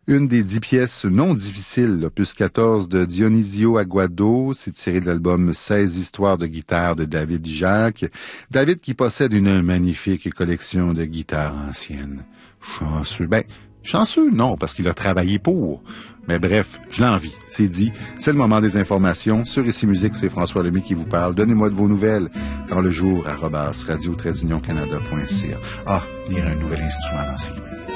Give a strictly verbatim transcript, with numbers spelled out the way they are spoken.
Une des dix pièces non difficiles, l'opus quatorze de Dionisio Aguado. C'est tiré de l'album seize histoires de guitare de David Jacques. David qui possède une magnifique collection de guitares anciennes. Chanceux. Ben, chanceux, non, parce qu'il a travaillé pour. Mais bref, je l'envie. C'est dit. C'est le moment des informations. Sur Ici Musique, c'est François Lemay qui vous parle. Donnez-moi de vos nouvelles dans le jour, arobase radio-canada point c a. Ah, il y a un nouvel instrument dans ces